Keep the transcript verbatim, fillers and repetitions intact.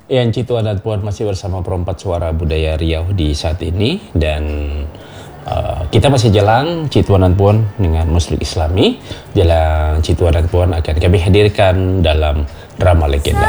Yang Cituan dan Puan masih bersama Perempat Suara Budaya Riau di saat ini, dan uh, kita masih jalan Cituan dan Puan dengan musik Islami. Jalan Cituan dan Puan akan kami hadirkan dalam drama legenda.